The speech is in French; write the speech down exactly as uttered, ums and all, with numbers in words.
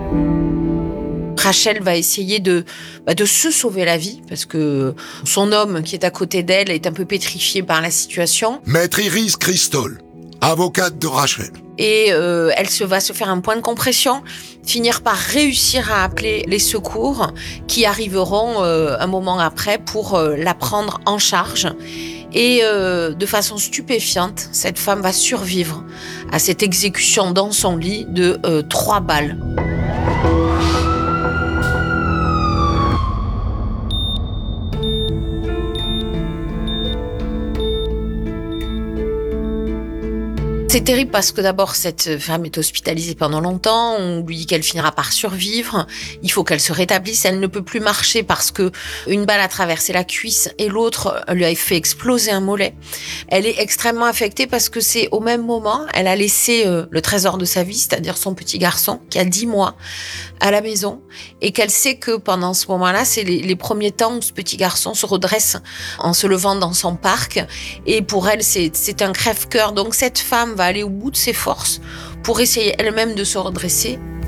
Rachel va essayer de, bah, de se sauver la vie parce que son homme qui est à côté d'elle est un peu pétrifié par la situation. Maître Iris Cristol, avocate de Rachel. Et euh, elle se va se faire un point de compression, finir par réussir à appeler les secours qui arriveront euh, un moment après pour euh, la prendre en charge. Et euh, de façon stupéfiante, cette femme va survivre à cette exécution dans son lit de euh, trois balles. C'est terrible parce que d'abord, cette femme est hospitalisée pendant longtemps. On lui dit qu'elle finira par survivre. Il faut qu'elle se rétablisse. Elle ne peut plus marcher parce que une balle a traversé la cuisse et l'autre lui a fait exploser un mollet. Elle est extrêmement affectée parce que c'est au même moment, elle a laissé euh, le trésor de sa vie, c'est-à-dire son petit garçon qui a dix mois à la maison et qu'elle sait que pendant ce moment-là, c'est les, les premiers temps où ce petit garçon se redresse en se levant dans son parc. Et pour elle, c'est, c'est un crève-cœur. Donc cette femme va aller au bout de ses forces pour essayer elle-même de se redresser